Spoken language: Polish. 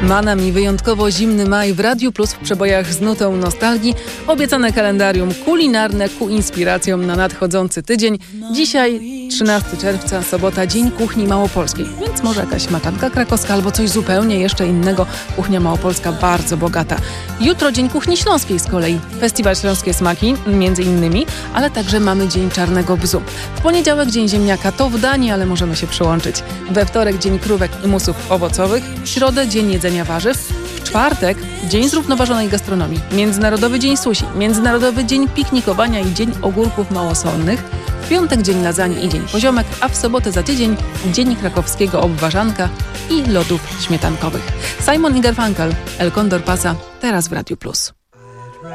Ma nami wyjątkowo zimny maj w Radiu Plus w przebojach z nutą nostalgii. Obiecane kalendarium kulinarne ku inspiracjom na nadchodzący tydzień. Dzisiaj 13 czerwca, sobota, Dzień Kuchni Małopolskiej. Więc może jakaś maczanka krakowska albo coś zupełnie jeszcze innego. Kuchnia małopolska bardzo bogata. Jutro Dzień Kuchni Śląskiej z kolei. Festiwal Śląskie Smaki, między innymi, ale także mamy Dzień Czarnego Bzu. W poniedziałek Dzień Ziemniaka, to w Danii, ale możemy się przyłączyć. We wtorek Dzień Krówek i Musów Owocowych. W środę Dzień Jedzenia Warzyw. W czwartek Dzień Zrównoważonej Gastronomii. Międzynarodowy Dzień Sushi. Międzynarodowy Dzień Piknikowania i Dzień Ogórków Małosolnych. W piątek Dzień Lasagne i Dzień Poziomek, a w sobotę za tydzień Dzień Krakowskiego Obwarzanka i lodów śmietankowych. Simon i Garfunkel, El Condor Pasa, teraz w Radiu Plus.